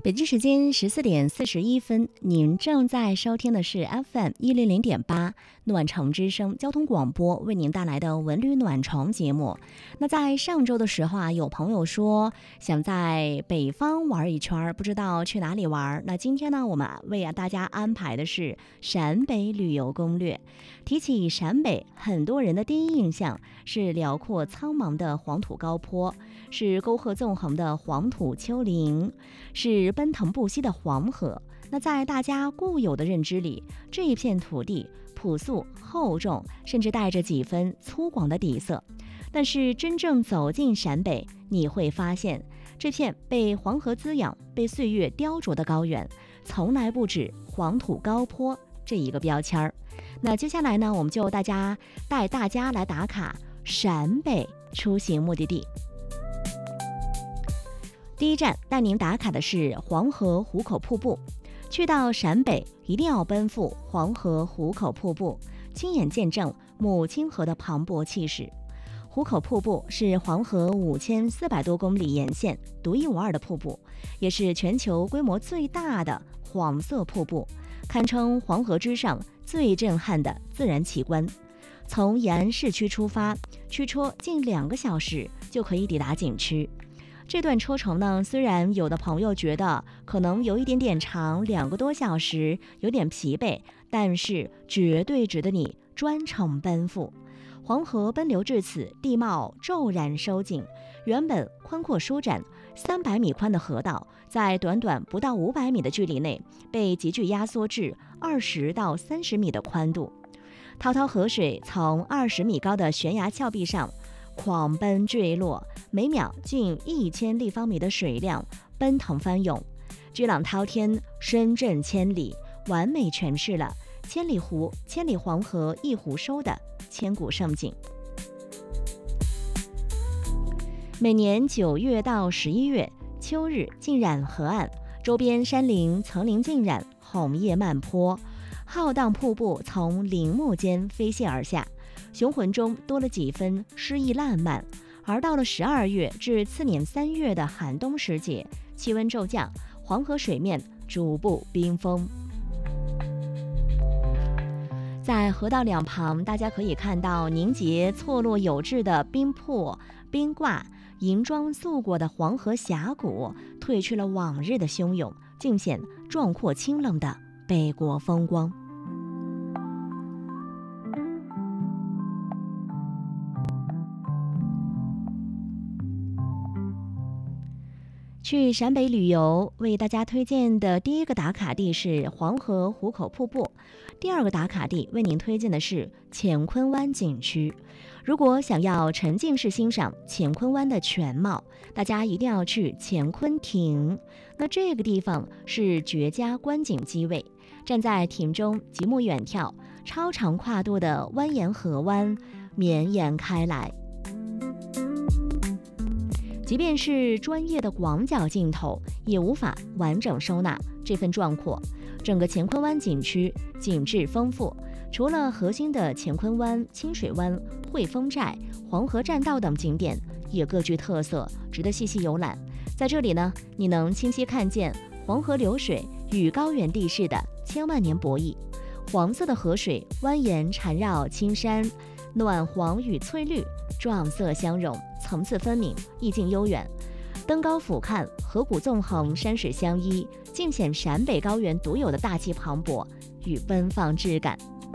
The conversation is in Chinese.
北京时间14:41，您正在收听的是 FM100.8暖城之声交通广播为您带来的文旅暖城节目。那在上周的时候有朋友说想在北方玩一圈，不知道去哪里玩。那今天呢，我们为大家安排的是陕北旅游攻略。提起陕北，很多人的第一印象是辽阔苍茫的黄土高坡，是沟壑纵横的黄土丘陵，是奔腾不息的黄河。那在大家固有的认知里，这一片土地朴素厚重，甚至带着几分粗犷的底色。但是真正走进陕北，你会发现，这片被黄河滋养、被岁月雕琢的高原，从来不止黄土高坡这一个标签儿。那接下来呢，我们就带大家来打卡陕北出行目的地。第一站带您打卡的是黄河壶口瀑布。去到陕北，一定要奔赴黄河壶口瀑布，亲眼见证母亲河的磅礴气势。壶口瀑布是黄河5400多公里沿线独一无二的瀑布，也是全球规模最大的黄色瀑布，堪称黄河之上最震撼的自然奇观。从延安市区出发，驱车近2个小时就可以抵达景区。这段车程呢，虽然有的朋友觉得可能有一点点长，2个多小时有点疲惫，但是绝对值得你专程奔赴。黄河奔流至此，地貌骤然收紧，原本宽阔舒展300米宽的河道，在短短不到500米的距离内，被急剧压缩至20到30米的宽度。滔滔河水从20米高的悬崖峭壁上狂奔坠落，每秒近1000立方米的水量奔腾翻涌，巨浪滔天，声震千里，完美诠释了千里湖、千里黄河一湖收的千古盛景。每年9月到11月，秋日浸染河岸，周边山林层林尽染，红叶漫坡，浩荡瀑布从林木间飞泻而下，雄浑中多了几分诗意烂漫。而到了12月至次年3月的寒冬时节，气温骤降，黄河水面逐步冰封。在河道两旁，大家可以看到凝结错落有致的冰瀑、冰挂，银装素裹的黄河峡谷，褪去了往日的汹涌，尽显壮阔清冷的北国风光。去陕北旅游，为大家推荐的第一个打卡地是黄河壶口瀑布，第二个打卡地为您推荐的是乾坤湾景区。如果想要沉浸式欣赏乾坤湾的全貌，大家一定要去乾坤亭。那这个地方是绝佳观景机位，站在亭中极目远眺，超长跨度的蜿蜒河湾绵延开来。即便是专业的广角镜头，也无法完整收纳这份壮阔。整个乾坤湾景区景致丰富，除了核心的乾坤湾、清水湾、汇丰寨、黄河栈道等景点，也各具特色，值得细细游览。在这里呢，你能清晰看见黄河流水与高原地势的千万年博弈。黄色的河水蜿蜒缠绕青山，暖黄与翠绿撞色相融，层次分明，意境悠远。登高俯瞰，河谷纵横，山水相依，尽显陕北高原独有的大气磅礴与奔放质感。